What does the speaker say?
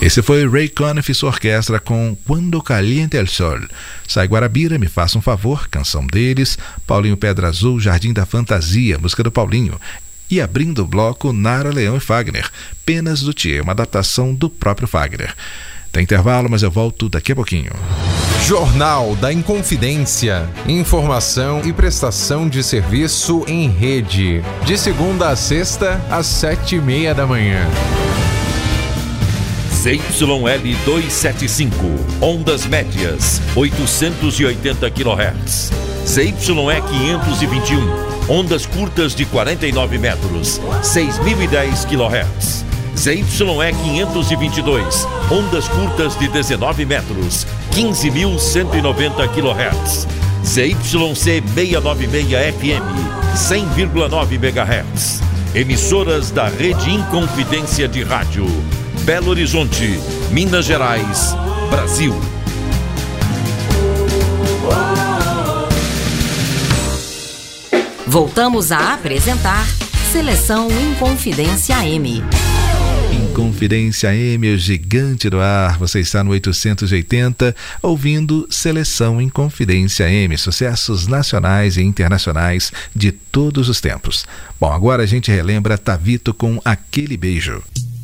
Esse foi Ray Conniff e sua orquestra com Quando Caliente el Sol. Sai Guarabira, Me Faça um Favor, canção deles. Paulinho Pedra Azul, Jardim da Fantasia, música do Paulinho. E abrindo o bloco, Nara Leão e Fagner, Penas do Thier, uma adaptação do próprio Fagner. Tem intervalo, mas eu volto daqui a pouquinho. Jornal da Inconfidência. Informação e prestação de serviço em rede. De segunda a sexta, às 7:30 da manhã. ZYL 275, ondas médias, 880 kHz. ZYE 521, ondas curtas de 49 metros, 6.010 kHz. ZYE 522, ondas curtas de 19 metros, 15.190 kHz. ZYC 696 FM, 100,9 MHz. Emissoras da Rede Inconfidência de Rádio. Belo Horizonte, Minas Gerais, Brasil. Voltamos a apresentar Seleção Inconfidência AM. Inconfidência AM, o gigante do ar. Você está no 880, ouvindo Seleção Inconfidência AM, sucessos nacionais e internacionais de todos os tempos. Bom, agora a gente relembra Tavito com Aquele Beijo.